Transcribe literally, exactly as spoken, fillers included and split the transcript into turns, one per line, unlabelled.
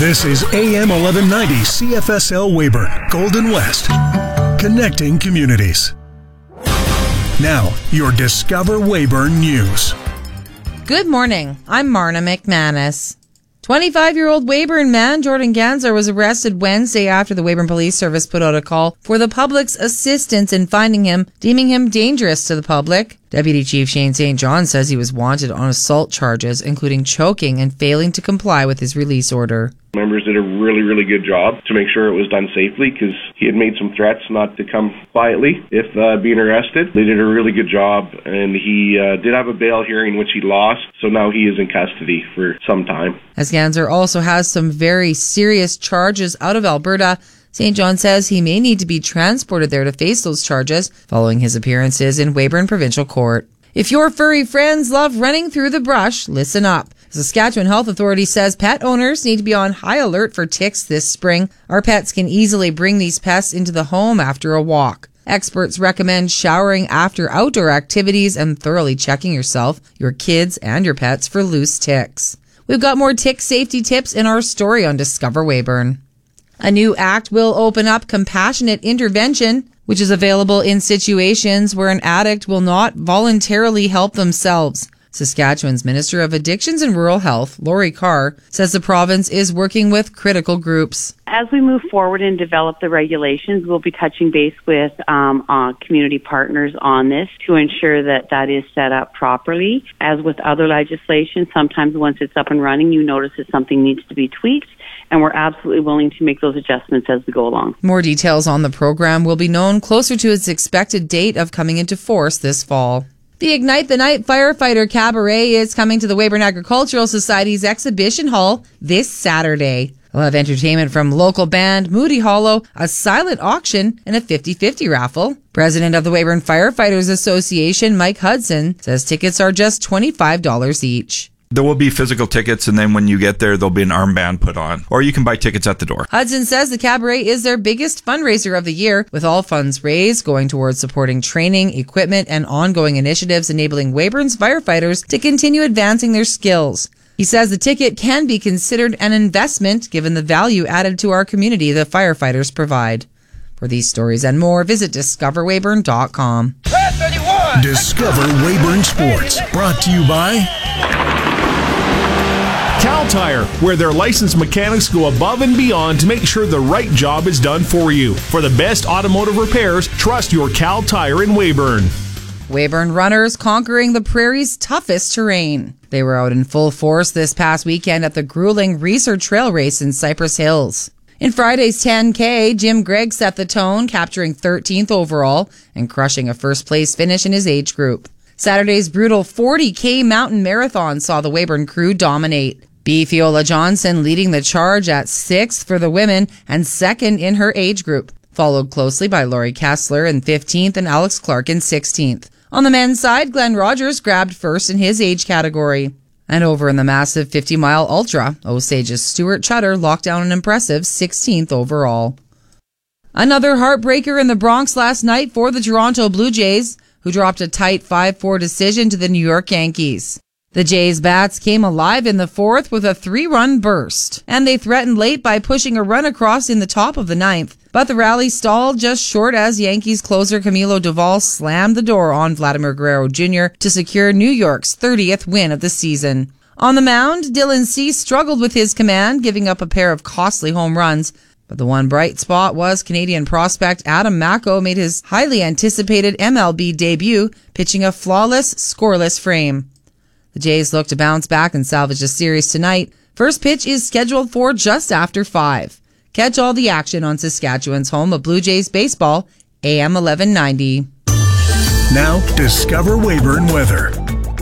This is A M eleven ninety C F S L Weyburn, Golden West, connecting communities. Now, your Discover Weyburn News.
Good morning. I'm Marna McManus. twenty-five-year-old Weyburn man Jordan Ganzer was arrested Wednesday after the Weyburn Police Service put out a call for the public's assistance in finding him, deeming him dangerous to the public. Deputy Chief Shane Saint John says he was wanted on assault charges, including choking and failing to comply with his release order.
Members did a really, really good job to make sure it was done safely because he had made some threats not to come quietly if uh, being arrested. They did a really good job, and he uh, did have a bail hearing, which he lost, so now he is in custody for some time.
As Ganzer also has some very serious charges out of Alberta, Saint John says he may need to be transported there to face those charges following his appearances in Weyburn Provincial Court. If your furry friends love running through the brush, listen up. The Saskatchewan Health Authority says pet owners need to be on high alert for ticks this spring. Our pets can easily bring these pests into the home after a walk. Experts recommend showering after outdoor activities and thoroughly checking yourself, your kids, and your pets for loose ticks. We've got more tick safety tips in our story on Discover Weyburn. A new act will open up compassionate intervention, which is available in situations where an addict will not voluntarily help themselves. Saskatchewan's Minister of Addictions and Rural Health, Lori Carr, says the province is working with critical groups.
As we move forward and develop the regulations, we'll be touching base with um, uh, community partners on this to ensure that that is set up properly. As with other legislation, sometimes once it's up and running, you notice that something needs to be tweaked, and we're absolutely willing to make those adjustments as we go along. More
details on the program will be known closer to its expected date of coming into force this fall. The Ignite the Night Firefighter Cabaret is coming to the Weyburn Agricultural Society's exhibition hall this Saturday. We'll have entertainment from local band Moody Hollow, a silent auction, and a fifty-fifty raffle. President of the Weyburn Firefighters Association, Mike Hudson, says tickets are just twenty-five dollars each.
There will be physical tickets, and then when you get there, there'll be an armband put on. Or you can buy tickets at the door.
Hudson says the cabaret is their biggest fundraiser of the year, with all funds raised going towards supporting training, equipment, and ongoing initiatives enabling Weyburn's firefighters to continue advancing their skills. He says the ticket can be considered an investment given the value added to our community the firefighters provide. For these stories and more, visit discover weyburn dot com.
Discover Weyburn Sports, brought to you by
Cal Tire, where their licensed mechanics go above and beyond to make sure the right job is done for you. For the best automotive repairs, trust your Cal Tire in Weyburn.
Weyburn runners conquering the prairie's toughest terrain. They were out in full force this past weekend at the grueling Research Trail Race in Cypress Hills. In Friday's ten K, Jim Gregg set the tone, capturing thirteenth overall and crushing a first-place finish in his age group. Saturday's brutal forty K mountain marathon saw the Weyburn crew dominate. B. Fiola Johnson leading the charge at sixth for the women and second in her age group, followed closely by Laurie Kessler in fifteenth and Alex Clark in sixteenth. On the men's side, Glenn Rogers grabbed first in his age category. And over in the massive fifty-mile ultra, Osage's Stuart Chutter locked down an impressive sixteenth overall. Another heartbreaker in the Bronx last night for the Toronto Blue Jays, who dropped a tight five four decision to the New York Yankees. The Jays' bats came alive in the fourth with a three-run burst, and they threatened late by pushing a run across in the top of the ninth. But the rally stalled just short as Yankees closer Camilo Doval slammed the door on Vladimir Guerrero Junior to secure New York's thirtieth win of the season. On the mound, Dylan Cease struggled with his command, giving up a pair of costly home runs. But the one bright spot was Canadian prospect Adam Mako made his highly anticipated M L B debut, pitching a flawless, scoreless frame. The Jays look to bounce back and salvage the series tonight. First pitch is scheduled for just after five. Catch all the action on Saskatchewan's home of Blue Jays baseball, A M eleven ninety.
Now, Discover Weyburn weather.